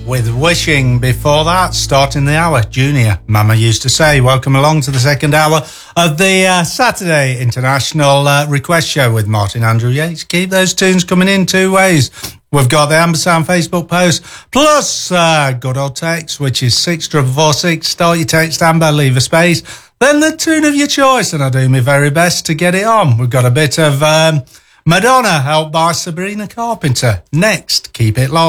with Wishing. Before that, starting the hour, Junior, Mama used to say. Welcome along to the second hour of the Saturday International Request Show with Martin Andrew Yates. Keep those tunes coming in two ways. We've got the Ambersand Facebook post, plus good old text, which is 64446. Start your text, Amber, leave a space. Then the tune of your choice, and I do my very best to get it on. We've got a bit of Madonna, helped by Sabrina Carpenter. Next, keep it locked.